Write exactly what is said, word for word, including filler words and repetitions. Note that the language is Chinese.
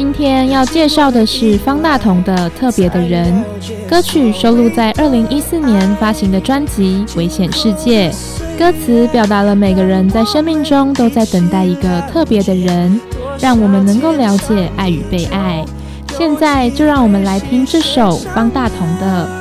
今天要介绍的是方大同的《特别的人》，歌曲收录在二零一四年发行的专辑《危险世界》。歌词表达了每个人在生命中都在等待一个特别的人，让我们能够了解爱与被爱。现在就让我们来听这首方大同的